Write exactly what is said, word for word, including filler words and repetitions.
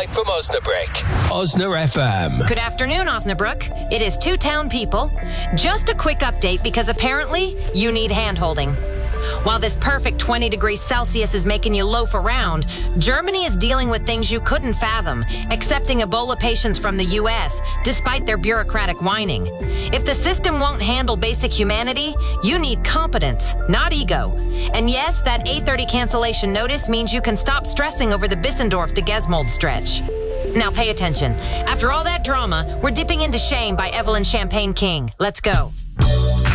live from Osnabrück. Osna F M. Good afternoon, Osnabrück. It is two town people. Just a quick update because apparently you need hand-holding. While this perfect twenty degrees Celsius is making you loaf around, Germany is dealing with things you couldn't fathom, accepting Ebola patients from the U S, despite their bureaucratic whining. If the system won't handle basic humanity, you need competence, not ego. And yes, that eight thirty cancellation notice means you can stop stressing over the Bissendorf to Gesmold stretch. Now pay attention. After all that drama, we're dipping into Shame by Evelyn Champagne King. Let's go.